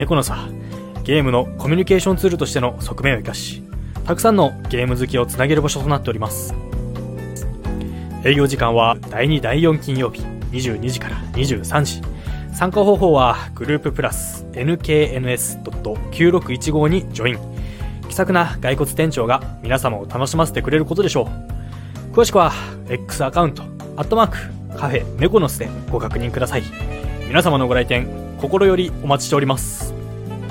猫のさ、ゲームのコミュニケーションツールとしての側面を生かし、たくさんのゲーム好きをつなげる場所となっております。営業時間は第2第4金曜日22時から23時。参加方法はグループプラス nkns.9615 にジョイン。気さくな骸骨店長が皆様を楽しませてくれることでしょう。詳しくは X アカウントカフェ猫の巣でご確認ください。皆様のご来店心よりお待ちしております。